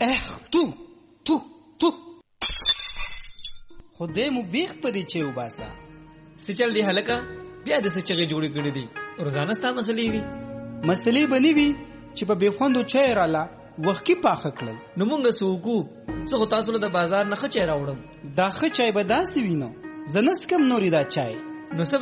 تو خدای مو بیخ پدې چې وباسا سچل دی هلکا بیا د سچغه جوړې کړې دي روزانه ستا مسلې وي مسلې بنی وي چې په بیخوندو چای رااله وخت کې پاخه کړل نو مونږ سوکو څه تاسو له بازار نه خچې راوړم دا خچای به داسې وینو زنست کم نوري دا چای نو سب